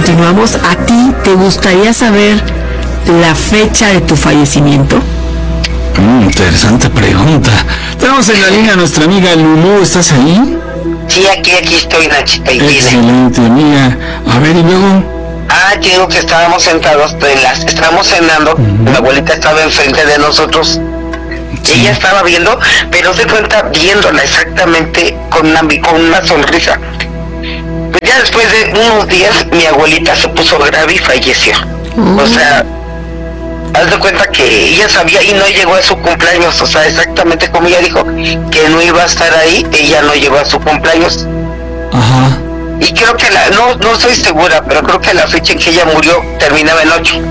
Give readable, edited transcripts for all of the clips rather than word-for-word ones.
continuamos. ¿A ti te gustaría saber la fecha de tu fallecimiento? Interesante pregunta. Tenemos en la línea a nuestra amiga Lulú. ¿Estás ahí? Sí, aquí estoy, Nachita. Excelente, amiga. A ver, y luego... Te digo que estábamos sentados, estábamos cenando, mi abuelita estaba enfrente de nosotros. Sí. Ella estaba viendo, pero se cuenta viéndola exactamente con una sonrisa. Pues ya después de unos días, mi abuelita se puso grave y falleció. O sea, haz de cuenta que ella sabía y no llegó a su cumpleaños. O sea, exactamente como ella dijo que no iba a estar ahí, ella no llegó a su cumpleaños. Ajá. Y creo que no estoy segura, pero creo que la fecha en que ella murió terminaba en 8.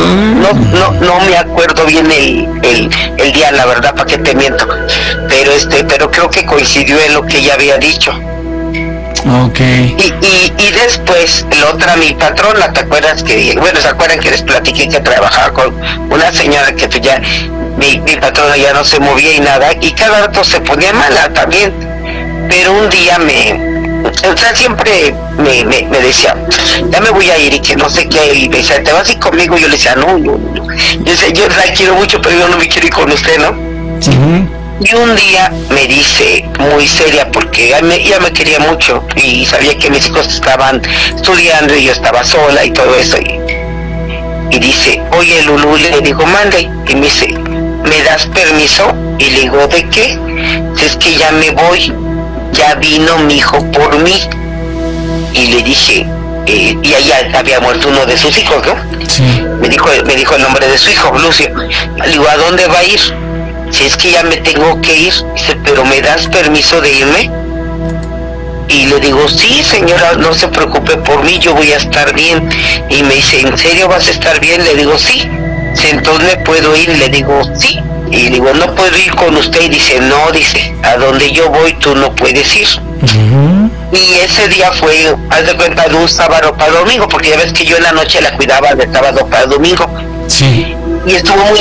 No me acuerdo bien el día, la verdad, para qué te miento. Pero creo que coincidió en lo que ella había dicho. Okay. Y después, mi patrona, ¿te acuerdas que, se acuerdan que les platiqué que trabajaba con una señora que pues ya, mi patrona ya no se movía y nada, y cada rato se ponía mala también, pero un día siempre me decía, ya me voy a ir y que no sé qué, y me decía, ¿te vas a ir conmigo? Yo le decía, no. Yo decía, yo la quiero mucho, pero yo no me quiero ir con usted, ¿no? Uh-huh. Y un día me dice, muy seria, porque ella me quería mucho y sabía que mis hijos estaban estudiando y yo estaba sola y todo eso, y dice, oye, Lulú, le digo, mande, y me dice, ¿me das permiso? Y le digo, ¿de qué? Es que ya me voy, ya vino mi hijo por mí. Y le dije, y allá había muerto uno de sus hijos, ¿no? Sí. Me dijo el nombre de su hijo, Lucio. Le digo, ¿a dónde va a ir? Si es que ya me tengo que ir. Dice, ¿pero me das permiso de irme? Y le digo, sí, señora, no se preocupe por mí, yo voy a estar bien. Y me dice, ¿en serio vas a estar bien? Le digo, sí. Dice, ¿entonces me puedo ir? Le digo, sí. Y le digo, no puedo ir con usted. Y dice, no, dice, a donde yo voy tú no puedes ir. Uh-huh. Y ese día fue, haz de cuenta, de un sábado para domingo, porque ya ves que yo en la noche la cuidaba de sábado para domingo. Sí. Y estuvo muy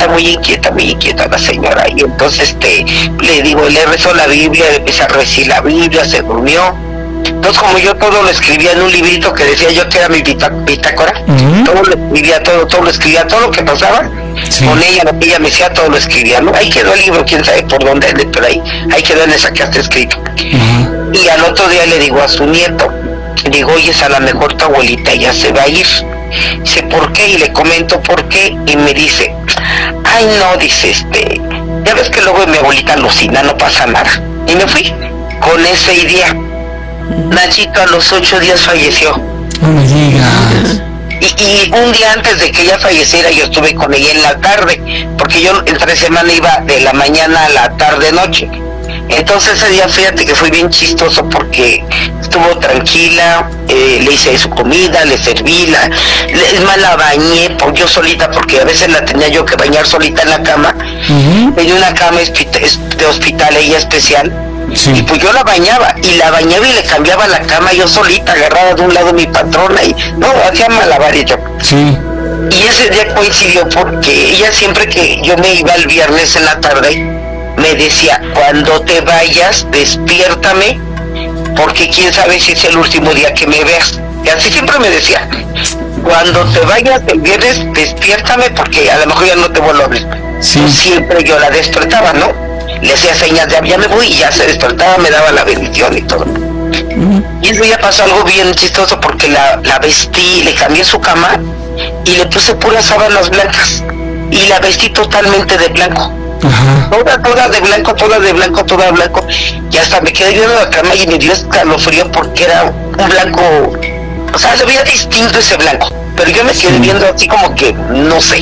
inquieta la señora. Y entonces le digo, le rezó la Biblia, le empecé a recibir la Biblia, se durmió. Entonces, como yo todo lo escribía en un librito que decía yo que era mi bitácora, uh-huh. todo lo escribía, todo lo que pasaba, sí. Con ella, lo que ella me decía, todo lo escribía, ¿no? Ahí quedó el libro, quién sabe por dónde, pero ahí quedó en esa que está escrito. Uh-huh. Y al otro día le digo a su nieto, le digo, oye, a lo mejor tu abuelita ya se va a ir. Dice, ¿por qué? Y le comento por qué, y me dice, ay no, dice, ya ves que luego mi abuelita alucina, no pasa nada. Y me fui con esa idea. Nachito a los 8 días falleció. No me digas. Y un día antes de que ella falleciera yo estuve con ella en la tarde, porque yo entre semana iba de la mañana a la tarde-noche. Entonces ese día fíjate que fue bien chistoso porque estuvo tranquila, le hice su comida, le serví, es más la bañé yo solita, porque a veces la tenía yo que bañar solita en la cama. Uh-huh. Tenía una cama de hospital ella especial. Sí. Y pues yo la bañaba y le cambiaba la cama yo solita, agarrada de un lado mi patrona y no, hacía malabares yo. Sí. Y ese día coincidió porque ella siempre que yo me iba el viernes en la tarde me decía, cuando te vayas despiértame porque quién sabe si es el último día que me veas. Y así siempre me decía, cuando te vayas el viernes despiértame porque a lo mejor ya no te vuelvo a ver. Sí. Pues siempre yo la despertaba, ¿no? Le hacía señas de ya me voy y ya se despertaba, me daba la bendición y todo. Uh-huh. Y ese día pasó algo bien chistoso porque la vestí, le cambié su cama y le puse puras sábanas blancas y la vestí totalmente de blanco. Uh-huh. Toda de blanco, y hasta me quedé viendo la cama y me dio escalofrío porque era un blanco, o sea, se veía distinto ese blanco, pero yo me quedé viendo así como que, no sé.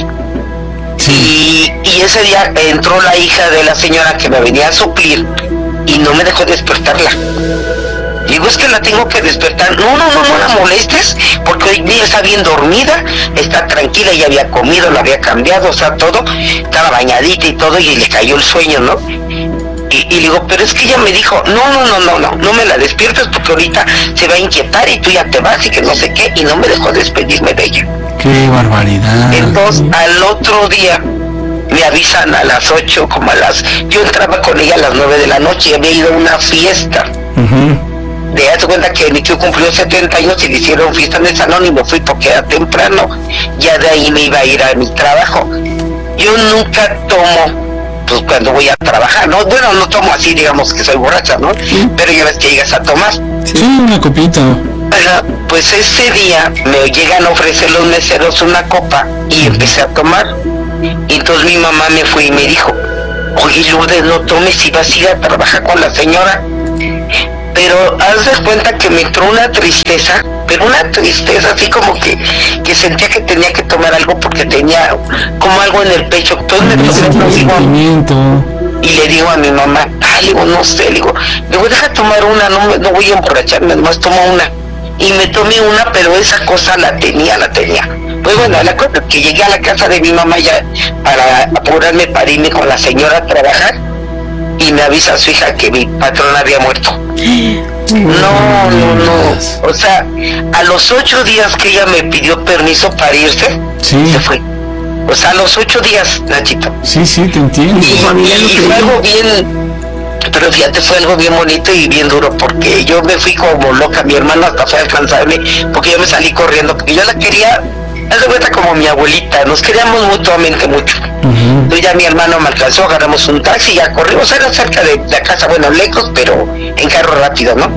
Sí. Y ese día entró la hija de la señora que me venía a suplir y no me dejó despertarla. Digo, es que la tengo que despertar. No la molestes, porque hoy día está bien dormida, está tranquila, ya había comido, la había cambiado, o sea, todo, estaba bañadita y todo, y le cayó el sueño, ¿no? Y le digo, pero es que ella me dijo, no me la despiertes porque ahorita se va a inquietar y tú ya te vas y que no sé qué, y no me dejó despedirme de ella. ¡Qué barbaridad! Entonces, al otro día, me avisan a las 8, yo entraba con ella a las 9 de la noche, había ido a una fiesta. Uh-huh. de hace cuenta que mi tío cumplió 70 años y le hicieron fiesta en el salón y me fui porque era temprano, ya de ahí me iba a ir a mi trabajo. Yo nunca tomo, pues cuando voy a trabajar, ¿no? Bueno, no tomo así, digamos que soy borracha, ¿no? Pero ya ves que llegas a tomar. Sí, una copita. Pues ese día me llegan a ofrecer los meseros una copa y empecé a tomar. Y entonces mi mamá me fue y me dijo, oye Lourdes, no tomes si vas a ir a trabajar con la señora. Pero haz de cuenta que me entró una tristeza, pero una tristeza así como que sentía que tenía que tomar algo porque tenía como algo en el pecho. Entonces y le digo a mi mamá, le digo, no sé, le digo, deja tomar una, no voy a emborracharme, nomás tomo una. Y me tomé una, pero esa cosa la tenía. Pues bueno, la cosa es que llegué a la casa de mi mamá ya para apurarme para irme con la señora a trabajar y me avisa a su hija que mi patrón había muerto. No. O sea, a los 8 días que ella me pidió permiso para irse, se fue. O sea, a los 8 días, Nachito. Sí, te entiendo. Y fue algo bien, pero fíjate, fue algo bien bonito y bien duro, porque yo me fui como loca, mi hermano hasta fue a alcanzarme, porque yo me salí corriendo, porque yo la quería, haz de cuenta como mi abuelita, nos queríamos mutuamente mucho. Entonces ya mi hermano me alcanzó, agarramos un taxi, ya corrimos, era cerca de la casa, bueno, lejos, pero en carro rápido, ¿no?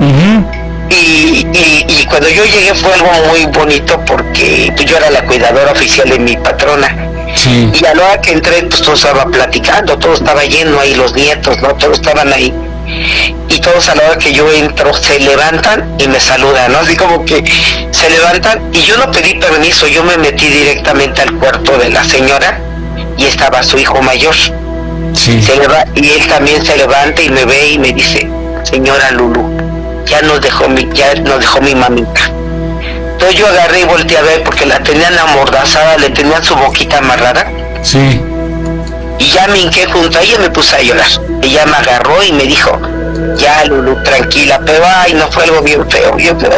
Y cuando yo llegué fue algo muy bonito, porque pues, yo era la cuidadora oficial de mi patrona. Sí. Y a la hora que entré, pues todo estaba platicando, todo estaba lleno ahí, los nietos, ¿no? Todos estaban ahí. Y todos a la hora que yo entro se levantan y me saludan, ¿no? Así como que se levantan y yo no pedí permiso, yo me metí directamente al cuarto de la señora y estaba su hijo mayor. Sí. Y él también se levanta y me ve y me dice, señora Lulu, ya nos dejó mi mamita. Entonces yo agarré y volteé a ver porque la tenían amordazada, le tenían su boquita amarrada. Sí. Y ya me hinqué junto a ella y me puse a llorar. Ella me agarró y me dijo, ya Lulu, tranquila, pero no fue algo bien feo.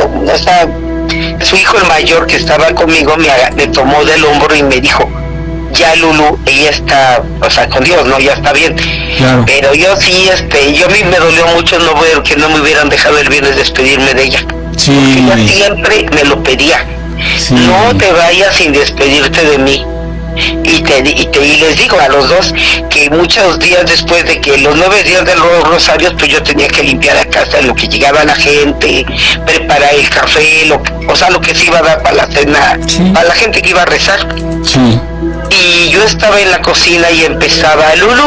Su hijo el mayor que estaba conmigo me tomó del hombro y me dijo, ya Lulu, ella está, o sea, con Dios, ¿no? Ya está bien. Claro. Pero yo sí, yo a mí me dolió mucho que no me hubieran dejado el viernes despedirme de ella. Sí. Porque ella siempre me lo pedía. Sí. No te vayas sin despedirte de mí. Y les digo a los dos que muchos días después de que los 9 días de los rosarios, pues yo tenía que limpiar la casa, lo que llegaba la gente, preparar el café, lo que se iba a dar para la cena, para la gente que iba a rezar. Sí. Y yo estaba en la cocina y empezaba Lulu,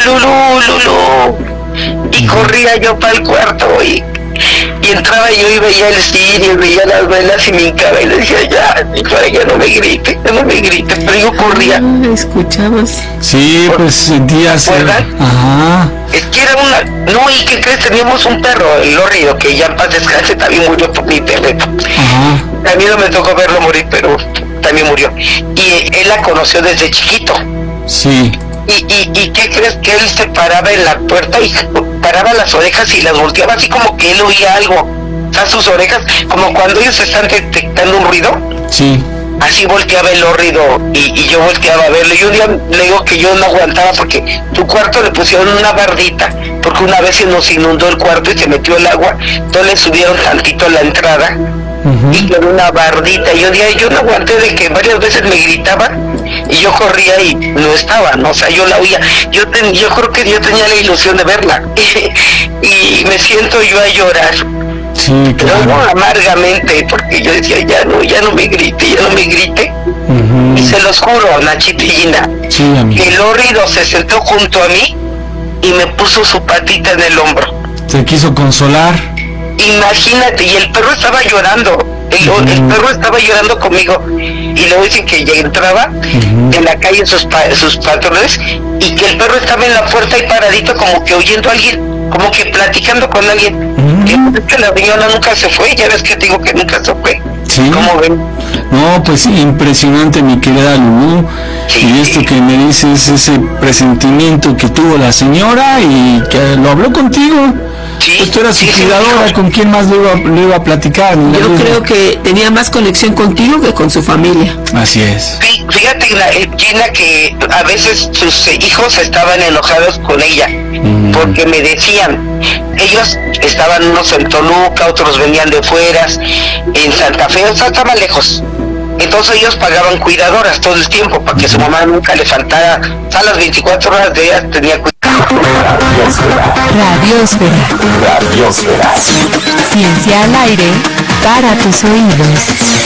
y corría yo para el cuarto y entraba yo y veía el cine, veía las velas y me hincaba y le decía, ya no me grite, pero yo corría. ¿Escuchabas? Sí, pues sentías. Ajá. Es que era ¿y qué crees? Teníamos un perro, el Lorrido, que ya en paz descanse, también murió por mi perrito. Ajá. A mí no me tocó verlo morir, pero también murió. Y él la conoció desde chiquito. Sí. ¿Y qué crees? Que él se paraba en la puerta y paraba las orejas y las volteaba así como que él oía algo. O sea, sus orejas, como cuando ellos están detectando un ruido. Sí. Así volteaba el Lorrido y yo volteaba a verlo. Y un día le digo que yo no aguantaba porque tu cuarto le pusieron una bardita, porque una vez se nos inundó el cuarto y se metió el agua, entonces le subieron tantito la entrada. Y con una bardita, y un día yo no aguanté de que varias veces me gritaba y yo corría y no estaba, ¿no? O sea, yo la oía, yo creo que yo tenía la ilusión de verla y me siento yo a llorar. Sí, claro. Pero no amargamente, porque yo decía, ya no me grite. Y se los juro, Nachito y Gina, que el Lorrido se sentó junto a mí y me puso su patita en el hombro. ¿Te quiso consolar? Imagínate, y el perro estaba llorando, el perro estaba llorando conmigo, y luego dicen que ya entraba de la calle sus patrones, y que el perro estaba en la puerta y paradito como que oyendo a alguien, como que platicando con alguien. Es que la señora nunca se fue, ya ves que te digo que nunca se fue. Sí. ¿Cómo ven? No, pues impresionante, mi querida Lulú. Sí. Y esto que me dices, ese presentimiento que tuvo la señora y que lo habló contigo. Sí, Pues tú eras su sí, cuidadora, sí. ¿con quién más lo iba a platicar? Yo creo que tenía más conexión contigo que con su familia. Así es. Fíjate, Gina, que a veces sus hijos estaban enojados con ella, porque me decían, ellos estaban unos en Toluca, otros venían de fueras, en Santa Fe, o sea, estaban lejos. Entonces ellos pagaban cuidadoras todo el tiempo para que su mamá nunca le faltara, o sea, las 24 horas de ella tenía cuidado. Radiosfera. Ciencia al aire para tus oídos.